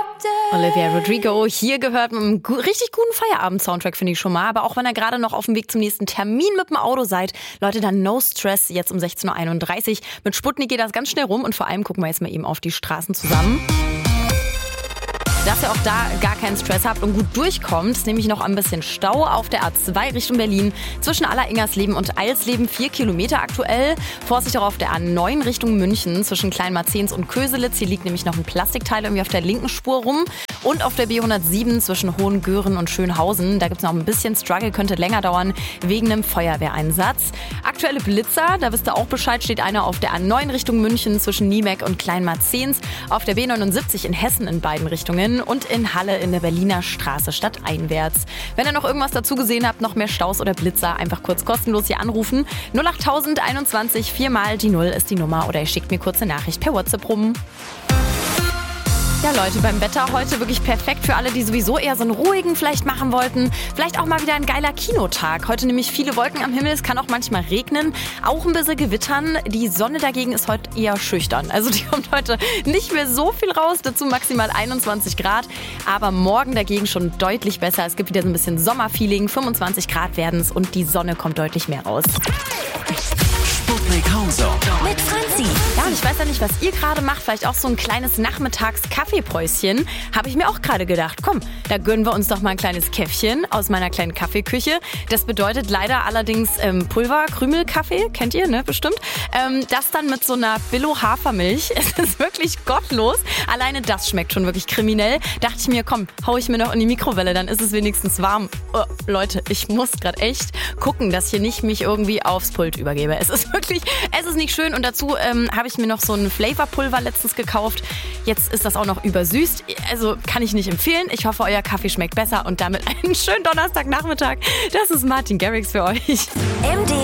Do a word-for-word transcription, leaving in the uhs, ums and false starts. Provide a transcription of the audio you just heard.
Olivia Rodrigo, hier gehört mit einem gu- richtig guten Feierabend-Soundtrack, finde ich schon mal. Aber auch wenn ihr gerade noch auf dem Weg zum nächsten Termin mit dem Auto seid, Leute, dann no stress, jetzt um sechzehn Uhr einunddreißig. Mit Sputnik geht das ganz schnell rum und vor allem gucken wir jetzt mal eben auf die Straßen zusammen. Dass ihr auch da gar keinen Stress habt und gut durchkommt, ist nämlich noch ein bisschen Stau auf der A zwei Richtung Berlin. Zwischen Aller-Ingersleben und Eilsleben vier Kilometer aktuell. Vorsicht auch auf der A neun Richtung München zwischen Kleinmarzens und Köselitz. Hier liegt nämlich noch ein Plastikteil irgendwie auf der linken Spur rum. Und auf der B hundertsieben zwischen Hohengören und Schönhausen. Da gibt es noch ein bisschen Struggle, könnte länger dauern wegen einem Feuerwehreinsatz. Aktuelle Blitzer, da wisst ihr auch Bescheid, steht einer auf der A neun Richtung München zwischen Niemeck und Kleinmarzens. Auf der B neunundsiebzig in Hessen in beiden Richtungen. Und in Halle in der Berliner Straße stadteinwärts. Wenn ihr noch irgendwas dazu gesehen habt, noch mehr Staus oder Blitzer, einfach kurz kostenlos hier anrufen. null acht tausend einundzwanzig, viermal die Null ist die Nummer oder ihr schickt mir kurze Nachricht per WhatsApp rum. Ja Leute, beim Wetter heute wirklich perfekt für alle, die sowieso eher so einen ruhigen vielleicht machen wollten. Vielleicht auch mal wieder ein geiler Kinotag. Heute nämlich viele Wolken am Himmel, es kann auch manchmal regnen, auch ein bisschen gewittern. Die Sonne dagegen ist heute eher schüchtern. Also die kommt heute nicht mehr so viel raus, dazu maximal einundzwanzig Grad. Aber morgen dagegen schon deutlich besser. Es gibt wieder so ein bisschen Sommerfeeling, fünfundzwanzig Grad werden es und die Sonne kommt deutlich mehr raus. Sputnik Countdown Mit Franzi. Ja, und ich weiß ja nicht, was ihr gerade macht. Vielleicht auch so ein kleines Nachmittags-Kaffeepäuschen. Habe ich mir auch gerade gedacht. Komm, da gönnen wir uns doch mal ein kleines Käffchen aus meiner kleinen Kaffeeküche. Das bedeutet leider allerdings ähm, Pulver-Krümelkaffee. Kennt ihr, ne? Bestimmt. Ähm, das dann mit so einer Billo-Hafermilch. Es ist wirklich gottlos. Alleine das schmeckt schon wirklich kriminell. Dachte ich mir, komm, hau ich mir noch in die Mikrowelle, dann ist es wenigstens warm. Oh, Leute, ich muss gerade echt gucken, dass ich hier nicht mich irgendwie aufs Pult übergebe. Es ist wirklich, es ist nicht schön. Und dazu ähm, habe ich mir noch so ein Flavorpulver letztens gekauft. Jetzt ist das auch noch übersüßt. Also kann ich nicht empfehlen. Ich hoffe, euer Kaffee schmeckt besser. Und damit einen schönen Donnerstagnachmittag. Das ist Martin Garrix für euch. M D